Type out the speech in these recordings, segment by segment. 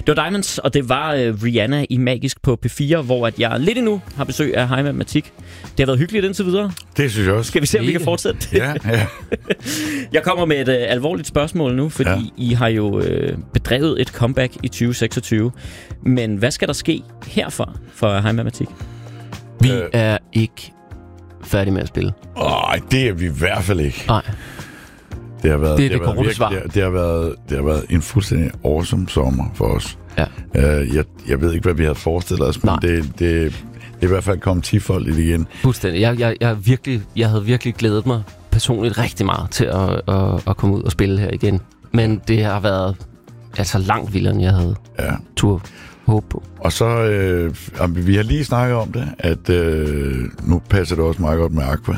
Det var Diamonds, og det var Rihanna i Magisk på P4, hvor at jeg lidt endnu har besøg af Hej Matematik. Det har været hyggeligt indtil videre. Det synes jeg også. Skal vi se, om vi kan fortsætte det? Ja. Jeg kommer med et alvorligt spørgsmål nu, fordi I har jo bedrevet et comeback i 2026. Men hvad skal der ske herfra for Hej Matematik? Vi er ikke færdige med at spille. Det er vi i hvert fald ikke. Nej. Det har været, det er det korrekte svar. Det har været en fuldstændig awesome sommer for os. Ja. Jeg ved ikke, hvad vi havde forestillet os, men det er i hvert fald kommet 10-foldigt igen. Fuldstændig. Jeg havde virkelig glædet mig personligt rigtig meget til at komme ud og spille her igen. Men det har været langt vildere, end jeg havde tur håbe på. Og så, vi har lige snakket om det, at nu passer det også meget godt med Aqua,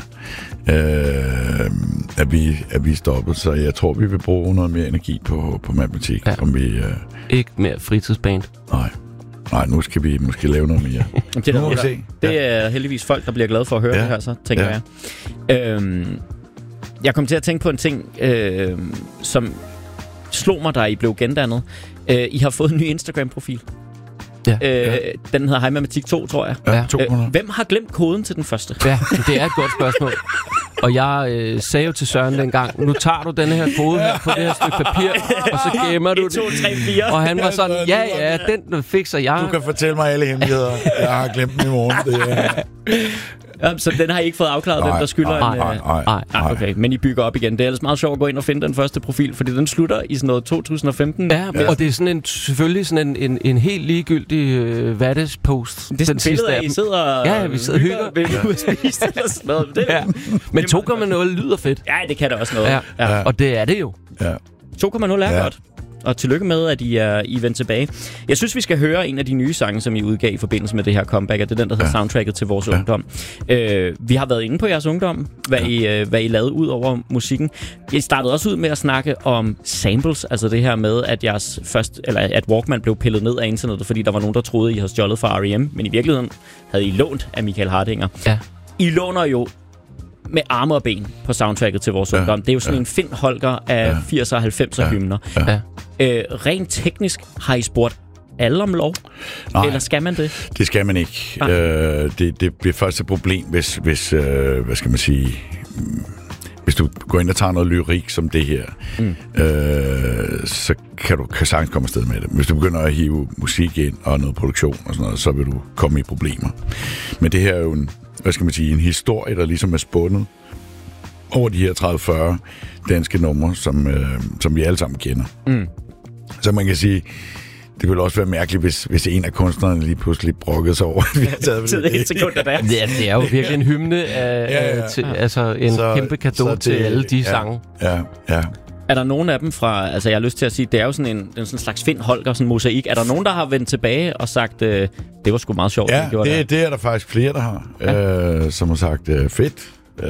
at vi er stoppet, så jeg tror, vi vil bruge noget mere energi på matematik. Ja. Om vi, ikke mere fritidsband. Nej, nu skal vi måske lave noget mere. Det er heldigvis folk, der bliver glade for at høre det her, så tænker jeg. Jeg kom til at tænke på en ting, som slog mig, da I blev gendannet. I har fået en ny Instagram-profil. Den hedder Hej Matematik 2, tror jeg. Ja, 200. Hvem har glemt koden til den første? Ja, det er et godt spørgsmål. Og jeg sagde jo til Søren dengang, nu tager du denne her kode her på det her stykke papir, og så gemmer du 1, 2, 3, 4. Og han var sådan, ja, den fikser jeg. Du kan fortælle mig alle hemmeligheder. Jeg har glemt den i morgen. Så den har I ikke fået afklaret, hvem der skylder Nej. Okay, men I bygger op igen. Det er ellers meget sjovt at gå ind og finde den første profil, fordi den slutter i sådan noget 2015. Ja, og det er selvfølgelig sådan en helt ligegyldig Vattes-post. Det er sådan et billede af, I sidder vi sidder og hygger. Vil du spise eller sådan noget? Men 2,0 lyder fedt. Ja, det kan da også noget. Ja. Og det er det jo. Ja. 2,0 er godt. Og tillykke med, at I er vendt tilbage. Jeg synes, vi skal høre en af de nye sange, som I udgav i forbindelse med det her comeback, og det er den, der hedder Soundtracket til vores ungdom. Vi har været inde på jeres ungdom, hvad I lavede ud over musikken. I startede også ud med at snakke om samples, altså det her med, at at Walkman blev pillet ned af internettet, fordi der var nogen, der troede, I havde stjålet fra R.E.M., men i virkeligheden havde I lånt af Michael Hardinger. Ja. I låner jo med arme og ben på soundtracket til vores ungdom. Det er jo sådan en Finn Holger af 80'er og 90'er hymner. Ja. Rent teknisk har I spurgt alle om lov? Nej, eller skal man det? Det skal man ikke. Det bliver først et problem, hvis hvad skal man sige, hvis du går ind og tager noget lyrik som det her, så kan sagtens komme afsted med det. Hvis du begynder at hive musik ind og noget produktion og sådan noget, så vil du komme i problemer. Men det her er jo en historie, der ligesom er spundet over de her 30-40 danske numre, som vi alle sammen kender. Så man kan sige, det ville også være mærkeligt, hvis en af kunstnerne lige pludselig brokkede sig over, at vi har taget det. Det er jo virkelig en hymne en kæmpe cadeau til alle de sange. Ja. Er der nogen af dem fra, altså jeg har lyst til at sige, det er jo sådan en slags Finn Holger, sådan en mosaik. Er der nogen, der har vendt tilbage og sagt, det var sgu meget sjovt? Ja, det er der faktisk flere, der har, som har sagt, fedt.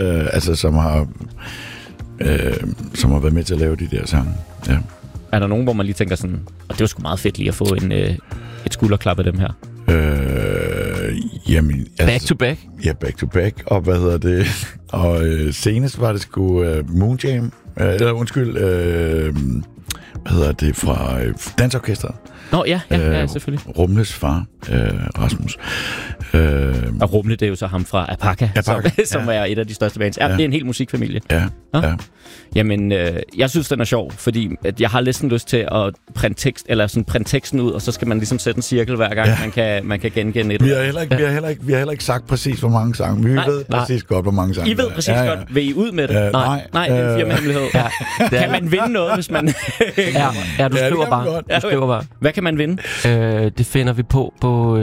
Som har været med til at lave de der sange. Ja. Er der nogen, hvor man lige tænker sådan, og det var sgu meget fedt lige at få et skulderklap af dem her? Jamen, back to back? Ja, back to back. Og hvad hedder det? Og senest var det sgu Moonjam. Hvad hedder det? Fra Dansorkestret. Nå, ja, selvfølgelig. Rumles far, Rasmus. Og Rumle, det er jo så ham fra Apaka. Som er et af de største bands. Det er en hel musikfamilie. Ja. Jamen, jeg synes, den er sjov, fordi at jeg har næsten lyst til at printe teksten ud, og så skal man ligesom sætte en cirkel hver gang, man kan genkende et. Vi har heller ikke sagt præcis, hvor mange sange. Vi ved præcis godt, hvor mange sange. I ved præcis godt. Vil I ud med det? Nej, det er en firmahemmelighed. Kan man vinde noget, hvis man... du skriver bare. Hvad kan man vinde? Det finder vi på